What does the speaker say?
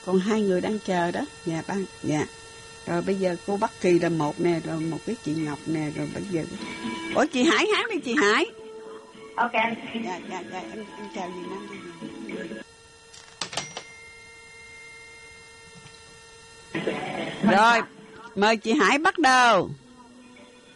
Còn 2 người đang chờ đó. Dạ ba. Dạ. Rồi bây giờ cô Bắc Kỳ là một nè, rồi một cái chị Ngọc nè, rồi bây giờ. Ủa chị Hải hát đi chị Hải. Ok. Dạ em chào dì Năm. Rồi, mời chị Hải bắt đầu.